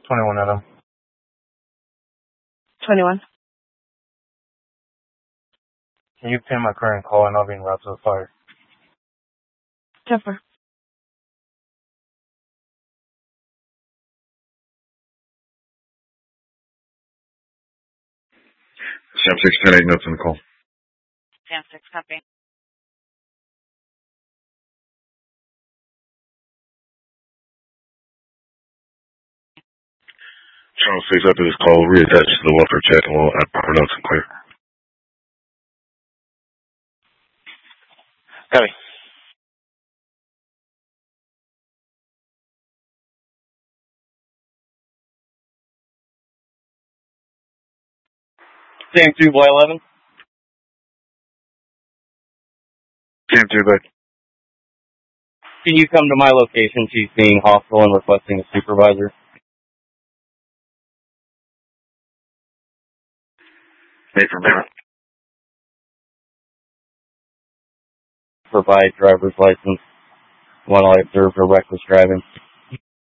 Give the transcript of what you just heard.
21 Adam. 21. Can you pin my current call and I'll be en route to the fire? 10-4. Sam 610 notes on the call. Sam 6, copy. Channel 6 after this call will reattach to the welfare check and we'll add proper notes and clear. Copy. Sam 2, Boy 11. Sam 2, bud. Can you come to my location? She's being hostile and requesting a supervisor. Wait for a minute. Provide driver's license while I observe her reckless driving.